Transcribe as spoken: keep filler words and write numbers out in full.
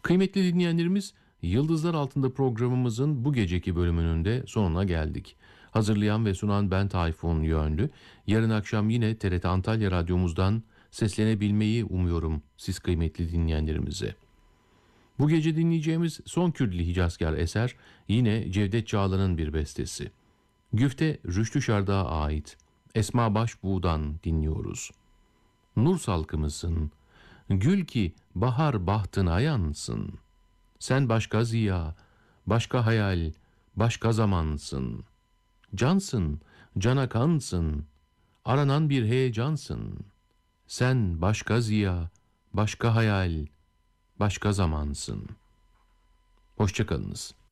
Kıymetli dinleyenlerimiz, Yıldızlar Altında programımızın bu geceki bölümünün de sonuna geldik. Hazırlayan ve sunan ben Tayfun Yönlü. Yarın akşam yine T R T Antalya Radyomuzdan seslenebilmeyi umuyorum siz kıymetli dinleyenlerimize. Bu gece dinleyeceğimiz son Kürdili Hicazkar eser yine Cevdet Çağlan'ın bir bestesi. Güfte Rüştü Şardak'a ait Esma Başbuğ'dan dinliyoruz. Nur salkımısın, gül ki bahar bahtına yansın. Sen başka ziya, başka hayal, başka zamansın. Cansın, cana kansın, aranan bir heyecansın. Sen başka ziya, başka hayal, başka zamansın. Hoşça kalınız.